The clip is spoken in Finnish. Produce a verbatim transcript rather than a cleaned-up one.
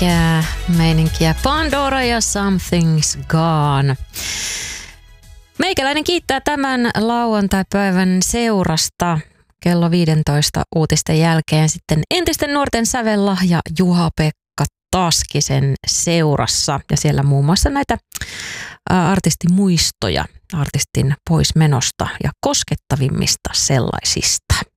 meininkiä, meininkiä. Pandora ja Something's Gone. Meikäläinen kiittää tämän lauantai-päivän seurasta. Kello viisitoista uutisten jälkeen sitten entisten nuorten sävellahja Juha-Pekka Taskisen seurassa. Ja siellä muun muassa näitä artistimuistoja artistin poismenosta ja koskettavimmista sellaisista.